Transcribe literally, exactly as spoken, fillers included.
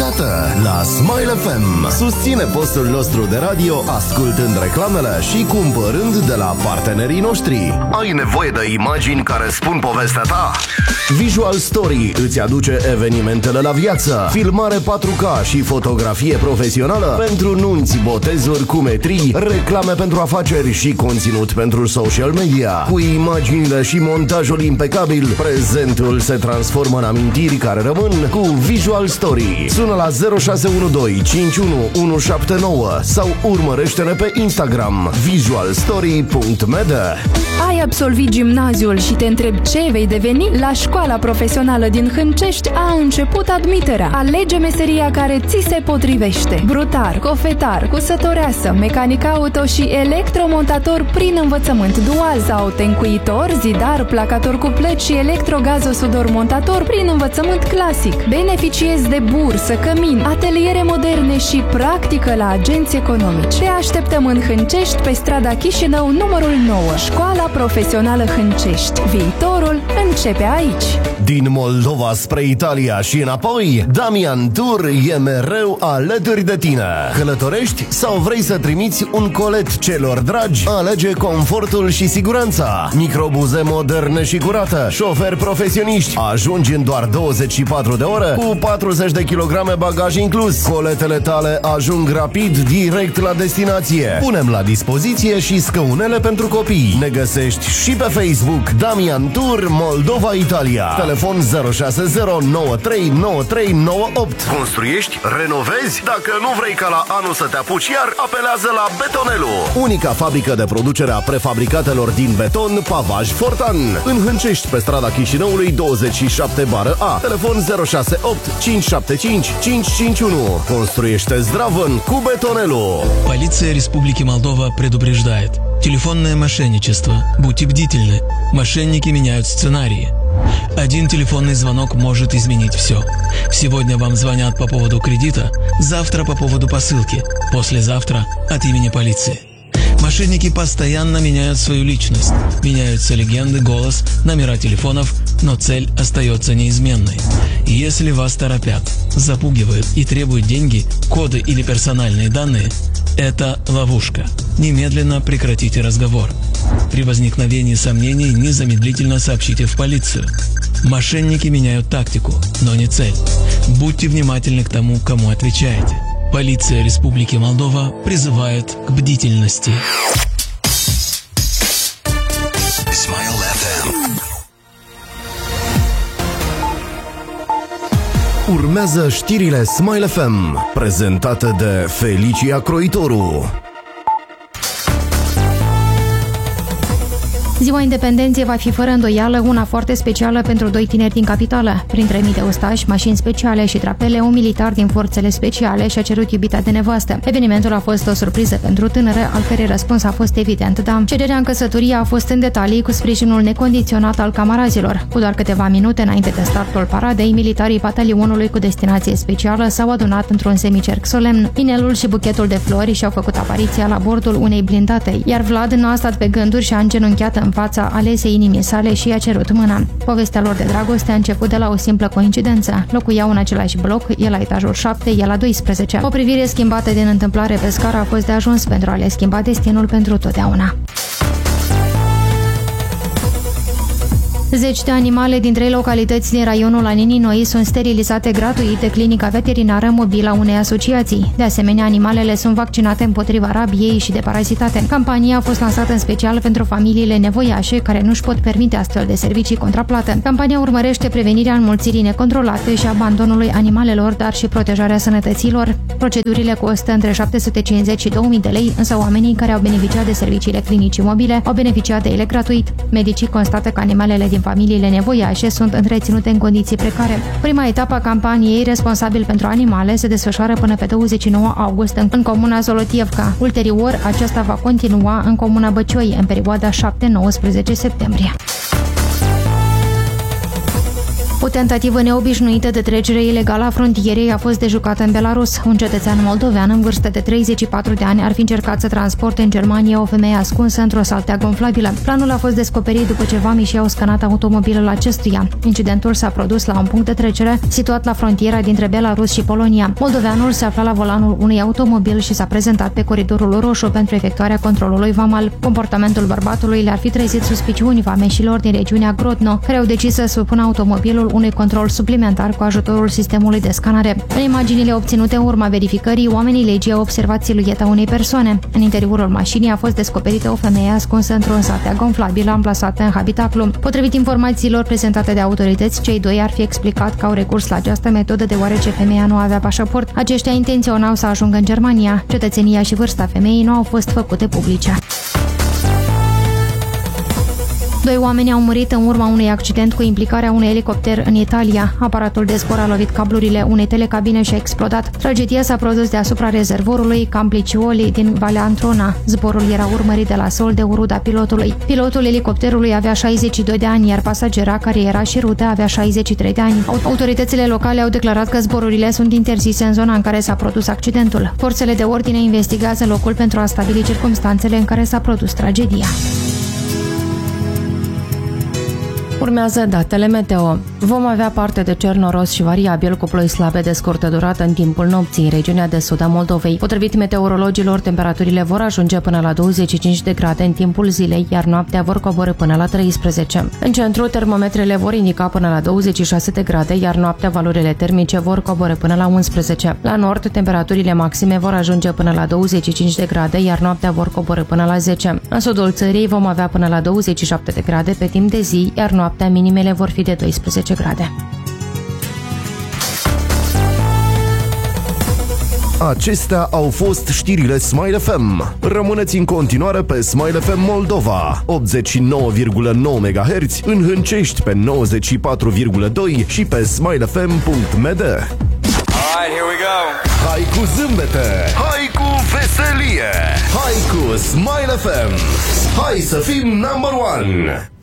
dată la Smile F M. Susține postul nostru de radio ascultând reclamele și cumpărând de la partenerii noștri. Ai nevoie de imagini care spun povestea ta? Visual Story îți aduce evenimentele la viață, filmare patru K și fotografie profesională pentru nunți, botezuri, cumetrii, reclame pentru afaceri și conținut pentru social media. Cu imaginile și montajul impecabil, prezentul se transformă în amintiri care rămân cu Visual Story. Sună la zero șase unu doi cinci unu unu șapte nouă sau urmărește-ne pe Instagram visual story punct m d. Ai absolvit gimnaziul și te întrebi ce vei deveni? La Școala Profesională din Hâncești a început admiterea. Alege meseria care ți se potrivește. Brutar, cofetar, cusătoreasă, mecanic auto și electromontator prin învățământ dual sau tencuitor, zidar, placator cuplet și electrogazosudor montator prin învățământ clasic. Beneficiezi de bursă, cămin, ateliere moderne și practică la agenți economici. Te așteptăm în Hâncești, pe strada Chișinău, numărul nouă. Școala Profesională Hâncești. Viitorul începe aici. Din Moldova spre Italia și înapoi, Damian Tour e mereu alături de tine. Călătorești sau vrei să trimiți un colet celor dragi? Alege confortul și siguranța. Microbuze moderne și curate, șoferi profesioniști. Ajungi în doar douăzeci și patru de ore cu patruzeci de kilograme bagaj inclus. Coletele tale ajung rapid direct la destinație. Punem la dispoziție și scăunele pentru copii. Ne găsești și pe Facebook Damian Tour Moldova Italia. Telefon zero șase zero nouă trei nouă trei nouă opt. Construiești? Renovezi? Dacă nu vrei ca la anul să te apuci iar, apelează la Betonelu, unica fabrică de producere a prefabricatelor din beton, pavaj Fortan. În Hâncești, pe strada Chișinăului douăzeci și șapte A. Telefon zero șase opt cinci șapte cinci cinci cinci unu. Construiește здравен cu Betonelu. Полиция Республики Молдова предупреждает. Телефонное мошенничество. Будьте бдительны. Мошенники меняют сценарии. Один телефонный звонок может изменить все. Сегодня вам звонят по поводу кредита, завтра по поводу посылки, послезавтра от имени полиции. Мошенники постоянно меняют свою личность, меняются легенды, голос, номера телефонов, но цель остается неизменной. Если вас торопят, запугивают и требуют деньги, коды или персональные данные, это ловушка. Немедленно прекратите разговор. При возникновении сомнений незамедлительно сообщите в полицию. Мошенники меняют тактику, но не цель. Будьте внимательны к тому, кому отвечаете. Полиция Республики Молдова призывает к бдительности. Smile F M. Urmează știrile Smile F M, prezentate de Felicia Croitoru. Ziua Independenței va fi fără îndoială una foarte specială pentru doi tineri din capitală. Printre mii de ostași, mașini speciale și trapele, un militar din forțele speciale și-a cerut iubita de nevastă. Evenimentul a fost o surpriză pentru tânără, al cărei răspuns a fost evident, da. Cererea în căsătorie a fost în detalii cu sprijinul necondiționat al camarazilor. Cu doar câteva minute înainte de startul paradei, militarii batalionului cu destinație specială s-au adunat într-un semicerc solemn. Inelul și buchetul de flori și-au făcut apariția la bordul unei blindate, iar Vlad nu a stat pe gânduri și a îngenunchiat în fața alesei inimii sale și i-a cerut mâna. Povestea lor de dragoste a început de la o simplă coincidență. Locuiau în același bloc, el la etajul șapte, el la doisprezece. O privire schimbată din întâmplare pe scară a fost de ajuns pentru a le schimba destinul pentru totdeauna. Zeci de animale din trei localități din raionul Anini Noi sunt sterilizate gratuit de clinica veterinară mobilă a unei asociații. De asemenea, animalele sunt vaccinate împotriva rabiei și de parazitate. Campania a fost lansată în special pentru familiile nevoiașe care nu își pot permite astfel de servicii contraplată. Campania urmărește prevenirea înmulțirii necontrolate și abandonului animalelor, dar și protejarea sănătăților. Procedurile costă între șapte sute cincizeci și două mii de lei, însă oamenii care au beneficiat de serviciile clinicii mobile au beneficiat de ele gratuit. Medicii constată că animalele din familiile nevoiașe sunt întreținute în condiții precare. Prima etapă a campaniei, responsabil pentru animale, se desfășoară până pe douăzeci și nouă august în comuna Zolotievca. Ulterior, aceasta va continua în comuna Băcioi, în perioada șapte nouăsprezece septembrie. O O tentativă neobișnuită de trecere ilegală a frontierei a fost dejucată în Belarus. Un cetățean moldovean în vârstă de treizeci și patru de ani ar fi încercat să transporte în Germania o femeie ascunsă într-o saltea gonflabilă. Planul a fost descoperit după ce vamișii au scanat automobilul acestuia. Incidentul s-a produs la un punct de trecere situat la frontiera dintre Belarus și Polonia. Moldoveanul se afla la volanul unui automobil și s-a prezentat pe coridorul roșu pentru efectuarea controlului vamal. Comportamentul bărbatului le-ar fi trezit suspiciuni vameșilor din regiunea Grodno, care au decis să supună automobilul unui control suplimentar cu ajutorul sistemului de scanare. În imaginile obținute în urma verificării, oamenii legii au observat silueta unei persoane. În interiorul mașinii a fost descoperită o femeie ascunsă într-o saltea gonflabilă amplasată în habitaclu. Potrivit informațiilor prezentate de autorități, cei doi ar fi explicat că au recurs la această metodă deoarece femeia nu avea pașaport. Aceștia intenționau să ajungă în Germania. Cetățenia și vârsta femeii nu au fost făcute publice. Doi oameni au murit în urma unui accident cu implicarea unui elicopter în Italia. Aparatul de zbor a lovit cablurile unei telecabine și a explodat. Tragedia s-a produs deasupra rezervorului Camplicioli din Valea Antrona. Zborul era urmărit de la sol de o rudă a pilotului. Pilotul elicopterului avea șaizeci și doi de ani, iar pasagera, care era și rudă, avea șaizeci și trei de ani. Autoritățile locale au declarat că zborurile sunt interzise în zona în care s-a produs accidentul. Forțele de ordine investigează locul pentru a stabili circumstanțele în care s-a produs tragedia. Urmează datele meteo. Vom avea parte de cer noros și variabil cu ploi slabe de scurtă durată în timpul nopții în regiunea de sud a Moldovei. Potrivit meteorologilor, temperaturile vor ajunge până la douăzeci și cinci de grade în timpul zilei, iar noaptea vor coborî până la treisprezece. În centru, termometrele vor indica până la douăzeci și șase de grade, iar noaptea valorile termice vor coborî până la unsprezece. La nord, temperaturile maxime vor ajunge până la douăzeci și cinci de grade, iar noaptea vor coborî până la zece. În sudul țării vom avea până la douăzeci și șapte de grade pe timp de zi, iar noaptea minimele vor fi de doisprezece grade. Acestea au fost știrile Smile F M. Rămâneți în continuare pe Smile F M Moldova, optzeci și nouă virgulă nouă megahertz, în Hâncești pe nouăzeci și patru virgulă doi și pe smile f m punct m d. Alright, here we go. Hai cu zâmbete, hai cu veselie, hai cu Smile F M. Hai să fim number one.